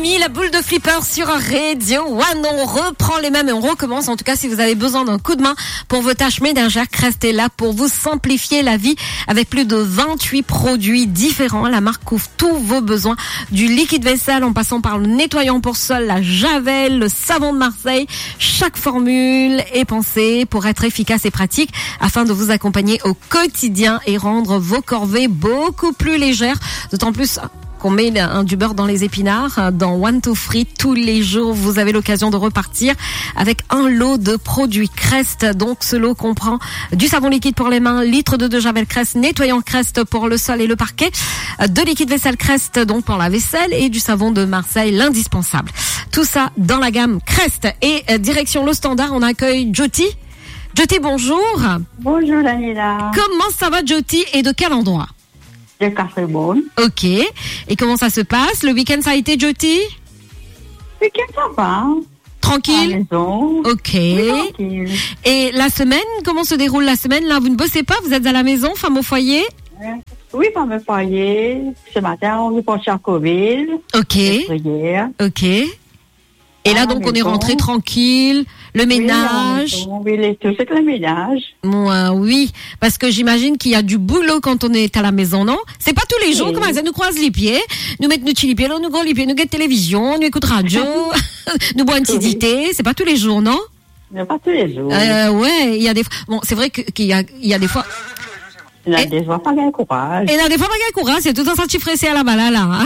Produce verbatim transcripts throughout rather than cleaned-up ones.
amis, la boule de flipper sur Radio One. On reprend les mêmes et on recommence. En tout cas, si vous avez besoin d'un coup de main pour vos tâches ménagères, Crest est là pour vous simplifier la vie avec plus de vingt-huit produits différents. La marque couvre tous vos besoins, du liquide vaisselle en passant par le nettoyant pour sol, la javel, le savon de Marseille. Chaque formule est pensée pour être efficace et pratique afin de vous accompagner au quotidien et rendre vos corvées beaucoup plus légères. D'autant plus qu'on met un, du beurre dans les épinards. Dans One to Free, tous les jours, vous avez l'occasion de repartir avec un lot de produits Crest. Donc, ce lot comprend du savon liquide pour les mains, litre de, de javel Crest, nettoyant Crest pour le sol et le parquet, de liquide vaisselle Crest, donc pour la vaisselle, et du savon de Marseille, l'indispensable. Tout ça dans la gamme Crest. Et euh, direction le standard, on accueille Jyoti. Jyoti, bonjour. Bonjour, Daniela. Comment ça va, Jyoti, et de quel endroit? De Castrebonne. Ok. Et comment ça se passe? Le week-end, ça a été, Jyoti? Le week-end, ça va. Tranquille? À la maison. Ok. Oui, tranquille. Et la semaine, comment se déroule la semaine? Là, vous ne bossez pas? Vous êtes à la maison, femme au foyer? Oui, femme au foyer. Ce matin, on est parti à Coville. Ok. Hier. Ok. Et là, À la donc, on est maison. rentré tranquille. Le ménage. Oui, les tout, c'est le ménage. Moi, oui. Parce que j'imagine qu'il y a du boulot quand on est à la maison, non? C'est pas tous les jours, Oui. comment ça nous croise les pieds, nous mettre nos petits pieds, nous gros les pieds, nous guette télévision, nous écoute radio, nous boit une petite Oui. thé. C'est pas tous les jours, non? Mais pas tous les jours. Euh, ouais, il y a des fois, bon, c'est vrai que- qu'il y a, il y a des fois, Il y a et- des fois pas de courage. et là, des fois, pas qu'un courage, c'est tout un senti pressé à la balle, là, hein.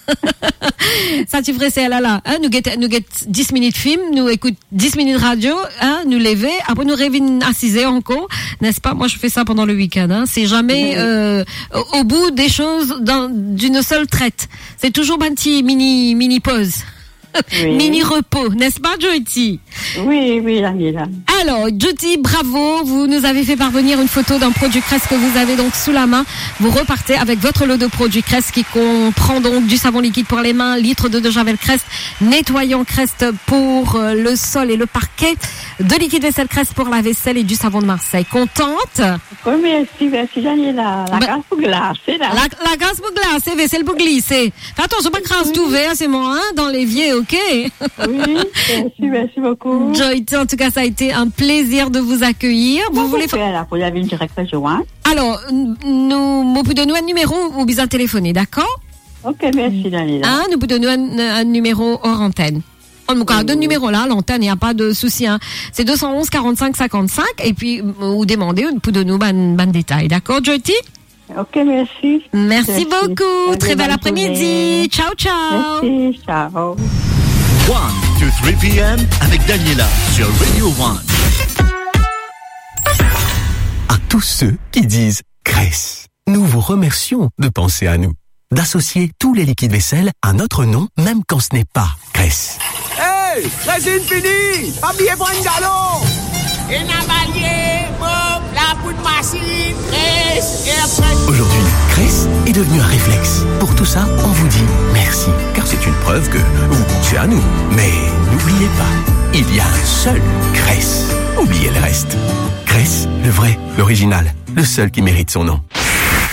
Senti pressé à la là, hein. Nous guette, nous guette dix minutes film, nous écoute dix minutes radio, hein, nous lever, après nous réveiller à six heures encore, n'est-ce pas? Moi, je fais ça pendant le week-end, hein. C'est jamais, Oui. euh, au, au bout des choses dans, d'une seule traite. C'est toujours un petit mini, mini pause. Oui. Mini repos, n'est-ce pas, Jyoti? Oui, oui, Daniela. Alors, Jyoti, bravo, vous nous avez fait parvenir une photo d'un produit Crest que vous avez donc sous la main. Vous repartez avec votre lot de produits Crest qui comprend donc du savon liquide pour les mains, litre de, de javel Crest, nettoyant Crest pour euh, le sol et le parquet, de liquide vaisselle Crest pour la vaisselle et du savon de Marseille. Contente? Oui, merci, merci, Daniela. La Bah- glace pour glacer, là. La, la glace pour glacer, vaisselle pour glisser. Fais attention, pas crasse tout vert, c'est moi, hein, dans l'évier, ok? Oui, merci, merci beaucoup. Jyoti, en tout cas, ça a été un plaisir de vous accueillir. Vous voulez fa- faire là pour y avoir une directe jointe? Alors, n- nous, vous pouvez donner un numéro ou bien téléphoner, d'accord? Ok, merci, Daniela. Hein, nous pouvez donner un, un numéro hors antenne. En tout cas, deux numéros là, l'antenne, il n'y a pas de souci. Hein. C'est deux cent onze quarante-cinq cinquante-cinq et puis, vous demandez, vous pouvez donner un ban détail, d'accord, Jyoti? Ok, merci. Merci, Merci. beaucoup. Allez, Très bel bonne après-midi. journée. Ciao, ciao. Merci, ciao. one to three p.m. avec Daniela sur Radio One. À tous ceux qui disent Cress, nous vous remercions de penser à nous, d'associer tous les liquides vaisselle à notre nom, même quand ce n'est pas Cress. Hey, résine fini! Habillez pour un galop! Et n'a balié, Bob, la poudre machine, Cress, et après. Aujourd'hui, Cress est devenu un réflexe. Pour tout ça, on vous dit merci, car c'est une preuve que vous pensez à nous. Mais n'oubliez pas, il y a un seul Cress. Oubliez le reste. Cress, le vrai, l'original, le seul qui mérite son nom.